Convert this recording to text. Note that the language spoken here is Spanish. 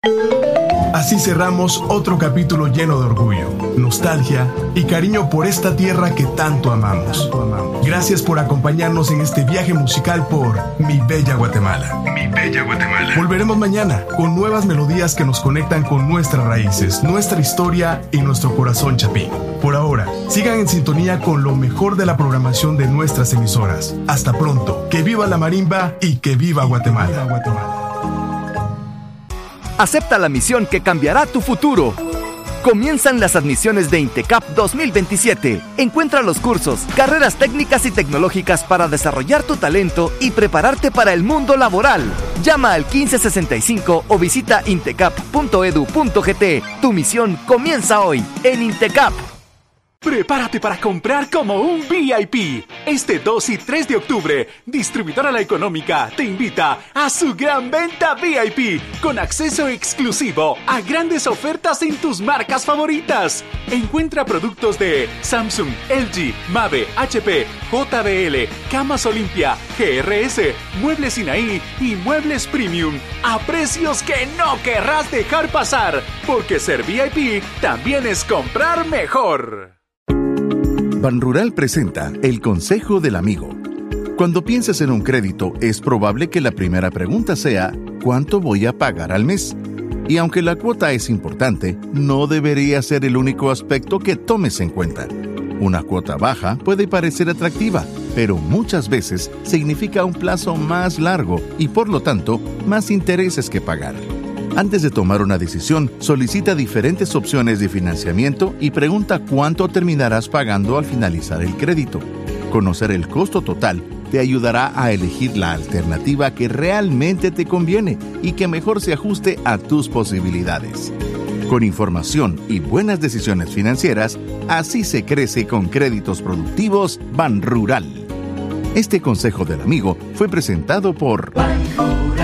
Así cerramos otro capítulo lleno de orgullo, nostalgia y cariño por esta tierra que tanto amamos. Gracias por acompañarnos en este viaje musical por Mi Bella Guatemala. Mi Bella Guatemala. Volveremos mañana con nuevas melodías que nos conectan con nuestras raíces, nuestra historia y nuestro corazón chapín. Por ahora, sigan en sintonía con lo mejor de la programación de nuestras emisoras. Hasta pronto. Que viva la marimba y que viva Guatemala. Acepta la misión que cambiará tu futuro. Comienzan las admisiones de INTECAP 2027. Encuentra los cursos, carreras técnicas y tecnológicas para desarrollar tu talento y prepararte para el mundo laboral. Llama al 1565 o visita intecap.edu.gt. Tu misión comienza hoy en INTECAP. Prepárate para comprar como un VIP. Este 2 y 3 de octubre, Distribuidora La Económica te invita a su gran venta VIP con acceso exclusivo a grandes ofertas en tus marcas favoritas. Encuentra productos de Samsung, LG, Mave, HP, JBL, Camas Olimpia, GRS, Muebles Sinaí y Muebles Premium a precios que no querrás dejar pasar, porque ser VIP también es comprar mejor. Banrural presenta el Consejo del Amigo. Cuando pienses en un crédito, es probable que la primera pregunta sea ¿cuánto voy a pagar al mes? Y aunque la cuota es importante, no debería ser el único aspecto que tomes en cuenta. Una cuota baja puede parecer atractiva, pero muchas veces significa un plazo más largo y por lo tanto más intereses que pagar. Antes de tomar una decisión, solicita diferentes opciones de financiamiento y pregunta cuánto terminarás pagando al finalizar el crédito. Conocer el costo total te ayudará a elegir la alternativa que realmente te conviene y que mejor se ajuste a tus posibilidades. Con información y buenas decisiones financieras, así se crece con créditos productivos Banrural. Este consejo del amigo fue presentado por